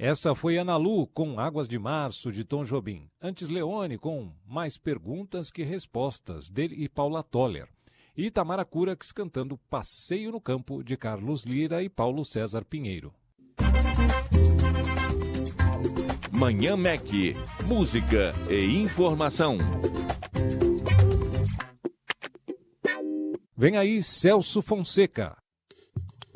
Essa foi Ana Lu com Águas de Março, de Tom Jobim. Antes, Leone com Mais Perguntas que Respostas, dele e Paula Toller. E Tamara Curax cantando Passeio no Campo, de Carlos Lira e Paulo César Pinheiro. Manhã MEC, música e informação. Vem aí Celso Fonseca.